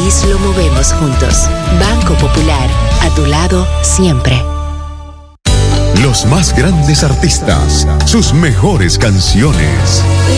país lo movemos juntos. Banco Popular, a tu lado siempre. Los más grandes artistas, sus mejores canciones.